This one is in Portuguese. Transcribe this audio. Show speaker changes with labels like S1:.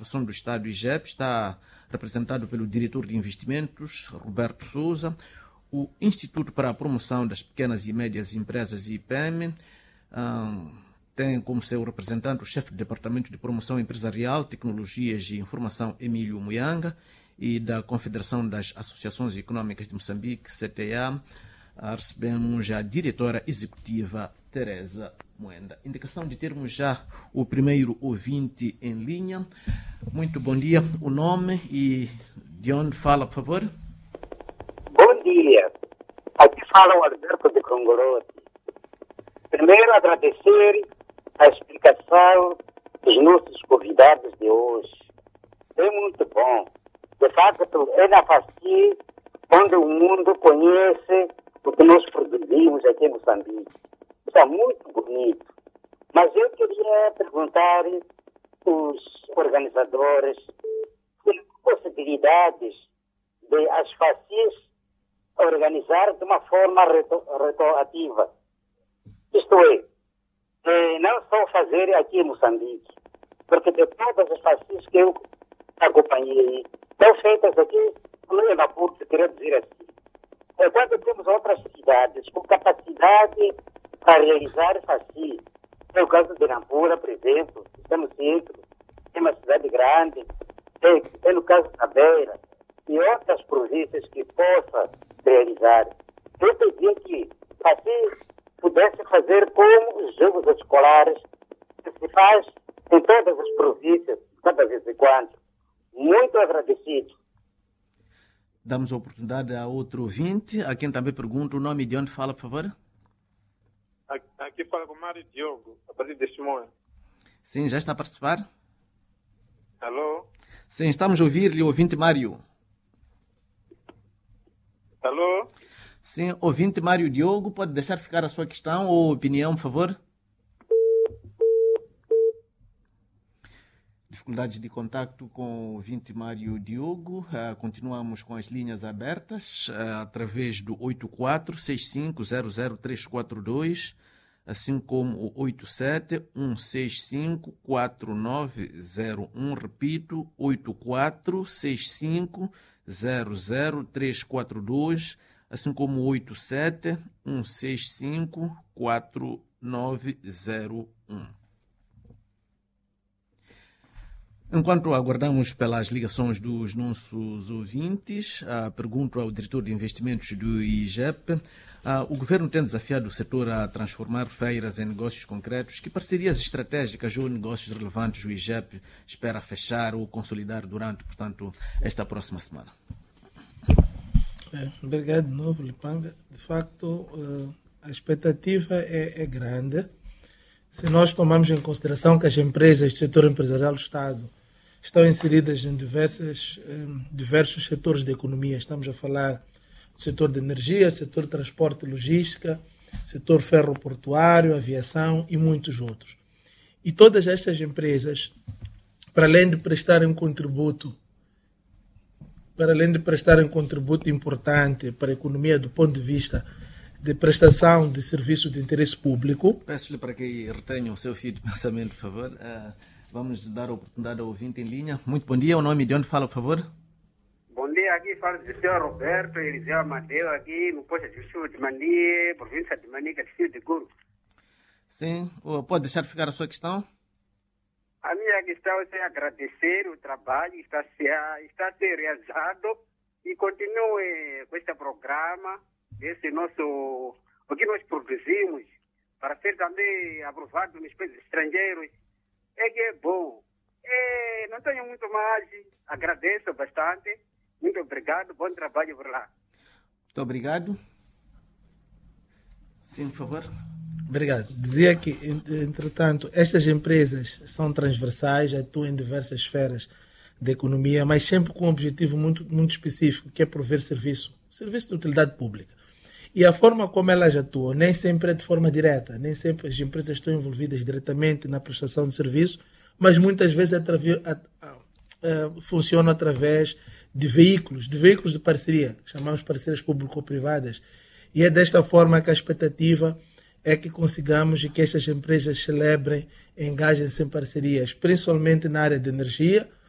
S1: Administração do Estado, IGEP, está representado pelo diretor de investimentos, Roberto Souza, o Instituto para a Promoção das Pequenas e Médias Empresas, IPEM, tem como seu representante o chefe do Departamento de Promoção Empresarial, Tecnologias e Informação, Emílio Muyanga, e da Confederação das Associações Econômicas de Moçambique, CTA, recebemos a diretora executiva, Teresa Moenda. Indicação de termos já o primeiro ouvinte em linha. Muito bom dia. O nome e de onde fala, por favor?
S2: Bom dia. Aqui fala o Alberto de Congorote. Primeiro, agradecer a explicação dos nossos convidados de hoje. É muito bom. De facto, é na FACI onde o mundo conhece o que nós produzimos aqui em Moçambique. Isso é muito bonito. Mas eu queria perguntar aos organizadores se possibilidades de as FACIs organizar de uma forma retroativa. Isto é, não só fazer aqui em Moçambique, porque de todas as FACIs que eu acompanhei, estão feitas aqui no Maputo, queria dizer assim. Quando temos outras cidades com capacidade para realizar FACI, é o caso de Nampula, por exemplo, está no centro, é uma cidade grande, é no caso da Beira, e outras províncias que possa realizar. Eu pedia que FACI pudesse fazer como os jogos escolares que se faz em todas as províncias, cada vez em quando. Muito agradecido.
S1: Damos a oportunidade a outro ouvinte, a quem também pergunta o nome de onde fala, por favor.
S3: Aqui fala com o Mário Diogo, a partir de Simões.
S1: Sim, já está a participar?
S3: Alô?
S1: Sim, estamos a ouvir-lhe, ouvinte Mário.
S3: Alô?
S1: Sim, ouvinte Mário Diogo, pode deixar ficar a sua questão ou opinião, por favor? Dificuldades de contacto com o ouvinte Mário Diogo. Continuamos com as linhas abertas através do 8465000342, assim como o 87-165-4901. Repito, 8465000342, assim como o 87-165-4901. Enquanto aguardamos pelas ligações dos nossos ouvintes, pergunto ao diretor de investimentos do IGEP, o governo tem desafiado o setor a transformar feiras em negócios concretos. Que parcerias estratégicas ou negócios relevantes o IGEP espera fechar ou consolidar durante, portanto, esta próxima semana?
S4: Obrigado de novo, Lipanga. De facto, a expectativa é grande. Se nós tomarmos em consideração que as empresas do setor empresarial do Estado estão inseridas em diversos setores da economia. Estamos a falar do setor de energia, setor de transporte e logística, setor ferroportuário, aviação e muitos outros. E todas estas empresas, para além de prestarem um contributo importante para a economia do ponto de vista de prestação de serviço de interesse público.
S1: Peço-lhe para que retenha o seu fio de pensamento, por favor. Vamos dar a oportunidade ao ouvinte em linha. Muito bom dia. O nome de onde fala, por favor?
S5: Bom dia. Aqui fala do senhor Roberto Eliseu Amadeu, aqui no posto de Sul de Mani, província de Manica, distrito de Guru.
S1: Sim. Pode deixar ficar a sua questão?
S5: A minha questão é agradecer o trabalho que está a ser realizado e continue com este programa, o que nós produzimos, para ser também aprovado nos países estrangeiros. É que é bom. Não tenho muito mais. Agradeço bastante. Muito obrigado. Bom trabalho por lá.
S1: Muito obrigado. Sim, por favor.
S4: Obrigado. Dizia que, entretanto, estas empresas são transversais, atuam em diversas esferas da economia, mas sempre com um objetivo muito, muito específico, que é prover serviço de utilidade pública. E a forma como elas atuam nem sempre é de forma direta, nem sempre as empresas estão envolvidas diretamente na prestação de serviço, mas muitas vezes funcionam através de veículos de parceria, chamamos parcerias público-privadas. E é desta forma que a expectativa é que consigamos e que estas empresas celebrem, engajem-se em parcerias, principalmente na área de energia,